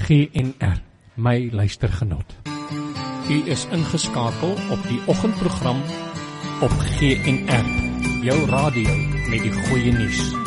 GNR, my luistergenot. U is ingeskakel op die oggendprogram op GNR, jou radio met die goeie nuus.